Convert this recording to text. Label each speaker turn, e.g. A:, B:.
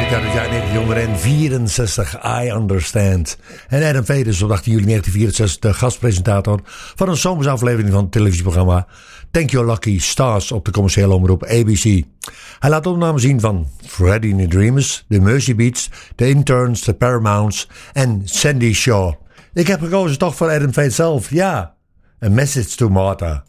A: muziek uit het jaar 1964, I Understand. En Adam Veit is op 18 juli 1964 de gastpresentator van een zomersaflevering van het televisieprogramma Thank Your Lucky Stars op de commerciële omroep ABC. Hij laat opnames zien van Freddie and the Dreamers, The Mercy Beats, The Interns, The Paramounts en Sandy Shaw. Ik heb gekozen toch voor Adam Veit zelf, ja. A Message to Martha.